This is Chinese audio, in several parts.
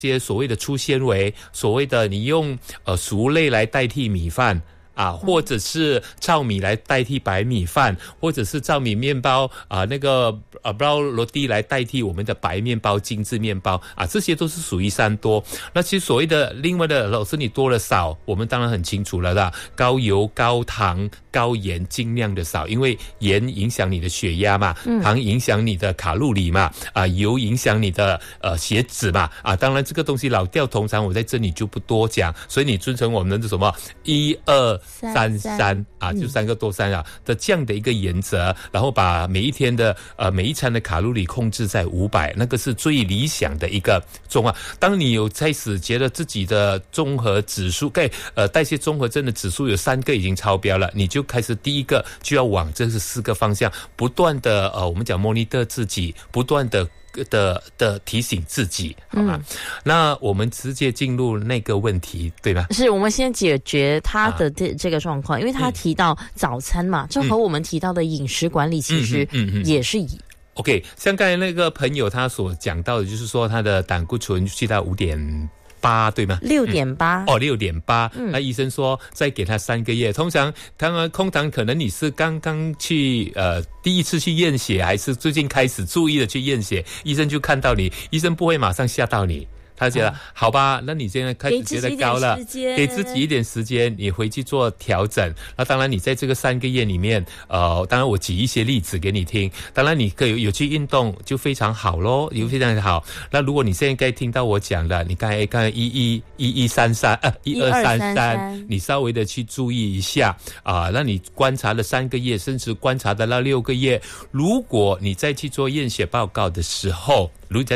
些所谓的粗纤维，所谓的你用薯类来代替米饭或者是糙米来代替白米饭，或者是糙米面包那个brown roti 来代替我们的白面包、精致面包这些都是属于三多。那其实所谓的另外的老师你多了少，我们当然很清楚了啦，高油、高糖、高盐尽量的少，因为盐影响你的血压嘛，糖影响你的卡路里嘛，油影响你的血脂嘛，当然这个东西老调通常我在这里就不多讲，所以你遵从我们的什么1、2、3就3个多3的这样的一个原则，然后把每一天的每一餐的卡路里控制在500，那个是最理想的一个重量。当你有开始觉得自己的综合指数代谢综合症的指数有3个已经超标了，你就开始第一个就要往这是4个方向不断的我们讲 monitor 自己，不断的提醒自己，好吗？那我们直接进入那个问题，对吗？ 是我们先解决他的这个状况，因为他提到早餐嘛，这和我们提到的饮食管理其实也是 OK， 像刚才那个朋友他所讲到的，就是说他的胆固醇去到5.8，对吗 ？6.8 6.8。那医生说再给他3个月。通常可能你是刚刚去第一次去验血，还是最近开始注意的去验血，医生就看到你，医生不会马上吓到你。他觉得好吧，那你现在开始觉得高了，给自己一点时间，你回去做调整。那当然你在这个3个月里面当然我举一些例子给你听，当然你可以有去运动就非常好咯，非常好。那如果你现在该听到我讲的，你刚才1233你稍微的去注意一下那你观察了3个月，甚至观察到了6个月，如果你再去做验血报告的时候，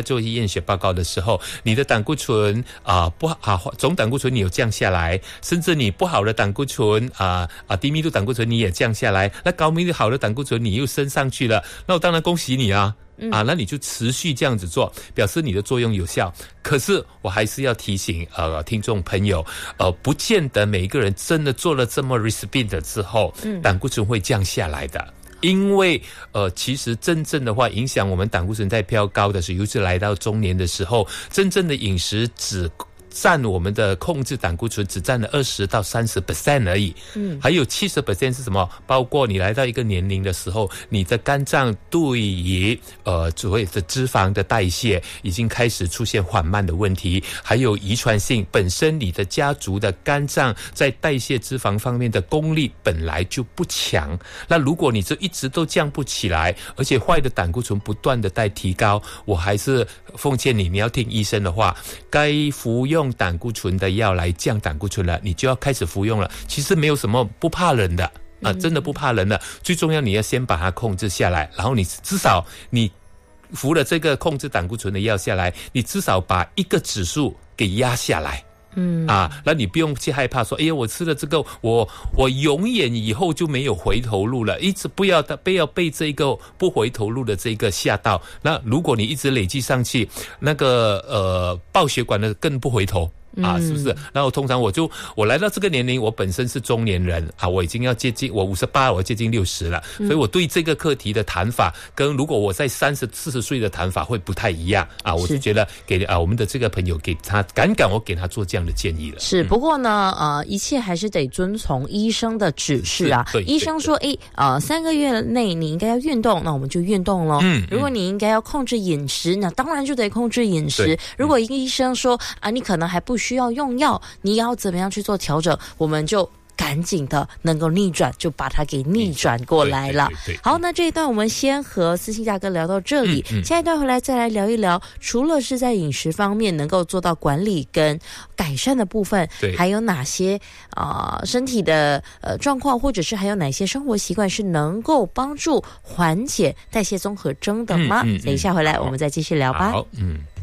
你的胆固醇总胆固醇你有降下来，甚至你不好的胆固醇低密度胆固醇你也降下来，那高密度好的胆固醇你又升上去了，那我当然恭喜你那你就持续这样子做，表示你的作用有效。可是我还是要提醒听众朋友不见得每一个人真的做了这么 repeat 之后胆固醇会降下来的。因为其实真正的话影响我们胆固醇在飙高的时候，尤其来到中年的时候，真正的饮食只占我们的控制胆固醇只占了20到30% 而已。还有70% 是什么？包括你来到一个年龄的时候，你的肝脏对于所谓的脂肪的代谢已经开始出现缓慢的问题，还有遗传性，本身你的家族的肝脏在代谢脂肪方面的功力本来就不强。那如果你这一直都降不起来，而且坏的胆固醇不断的在提高，我还是奉劝你要听医生的话，该服用胆固醇的药来降胆固醇了，你就要开始服用了。其实没有什么不怕人的真的不怕人的。最重要你要先把它控制下来，然后你至少你服了这个控制胆固醇的药下来，你至少把一个指数给压下来。那你不用去害怕说，哎呀，我吃了这个，我永远以后就没有回头路了，一直不要被这个不回头路的这个吓到。那如果你一直累积上去，那个爆血管的更不回头。是不是？然后通常我来到这个年龄，我本身是中年人我已经要接近我58，我接近60了，所以我对这个课题的谈法跟如果我在30、40岁的谈法会不太一样我就觉得给我们的这个朋友给他我给他做这样的建议了。 是，不过呢一切还是得遵从医生的指示对，医生说3个月内你应该要运动，那我们就运动咯。如果你应该要控制饮食，那当然就得控制饮食。如果一个医生说你可能还不需要用药，你要怎么样去做调整，我们就赶紧的能够逆转，就把它给逆转过来了。好，那这一段我们先和思欣大哥聊到这里，下一段回来再来聊一聊，除了是在饮食方面能够做到管理跟改善的部分，还有哪些身体的状况，或者是还有哪些生活习惯是能够帮助缓解代谢综合征的吗？等一下回来我们再继续聊吧。 好，